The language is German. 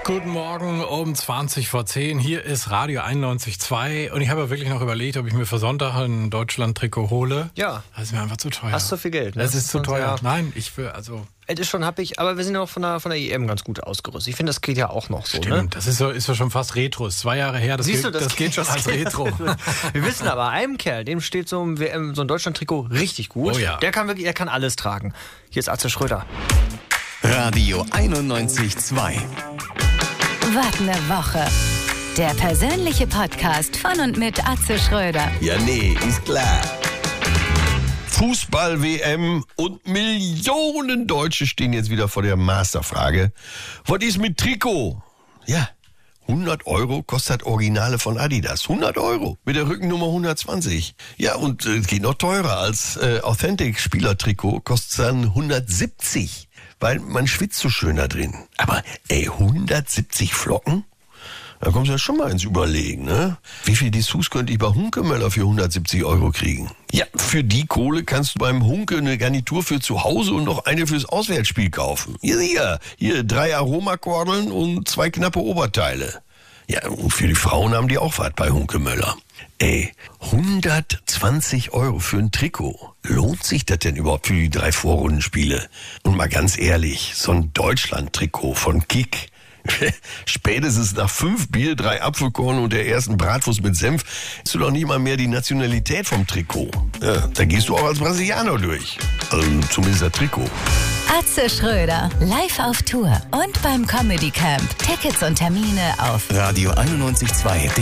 Guten Morgen um 20 vor 10. Hier ist Radio 91.2 und ich habe wirklich noch überlegt, ob ich mir für Sonntag ein Deutschland-Trikot hole. Ja. Das ist mir einfach zu teuer. Hast du viel Geld, ne? Das ist zu teuer. Ja. Nein, ich will, also... Es ist schon happig, aber wir sind ja auch von der EM ganz gut ausgerüstet. Ich finde, das geht ja auch noch so. Stimmt, Ne? das ist ja schon fast Retro. Ist 2 Jahre her, das geht schon als Retro. Wir wissen aber, einem Kerl, dem steht so ein Deutschland-Trikot richtig gut. Oh ja. Der kann alles tragen. Hier ist Atze Schröder. Radio 91.2. Wart eine Woche. Der persönliche Podcast von und mit Atze Schröder. Ja, nee, ist klar. Fußball-WM und Millionen Deutsche stehen jetzt wieder vor der Masterfrage. Was ist mit Trikot? Ja, 100 € kostet Originale von Adidas. 100 € mit der Rückennummer 120. Ja, und es geht noch teurer als Authentic-Spielertrikot, kostet dann 170. Weil man schwitzt so schön da drin. Aber 170 Flocken? Da kommst du ja schon mal ins Überlegen, ne? Wie viel Dessous könnte ich bei Hunkemöller für 170 € kriegen? Ja, für die Kohle kannst du beim Hunke eine Garnitur für zu Hause und noch eine fürs Auswärtsspiel kaufen. Hier 3 Aromakordeln und 2 knappe Oberteile. Ja, und für die Frauen haben die auch was bei Hunkemöller. 120 € für ein Trikot. Lohnt sich das denn überhaupt für die 3 Vorrundenspiele? Und mal ganz ehrlich, so ein Deutschland-Trikot von Kick. Spätestens nach 5 Bier, 3 Apfelkorn und der ersten Bratwurst mit Senf hast du doch nicht mal mehr die Nationalität vom Trikot. Ja, da gehst du auch als Brasilianer durch. Also zumindest das Trikot. Atze Schröder, live auf Tour und beim Comedy Camp. Tickets und Termine auf Radio 91.2.